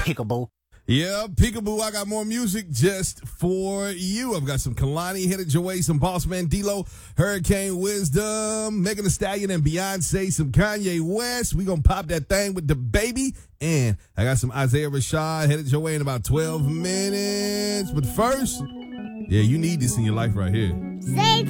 Peekaboo. Yeah, Peekaboo, I got more music just for you. I've got some Kalani headed your way, some Boss Man D-Lo, Hurricane Wisdom, Megan Thee Stallion and Beyonce, some Kanye West. We gonna pop that thing with the baby. And I got some Isaiah Rashad headed your way in about 12 minutes. But first, yeah, you need this in your life right here. Say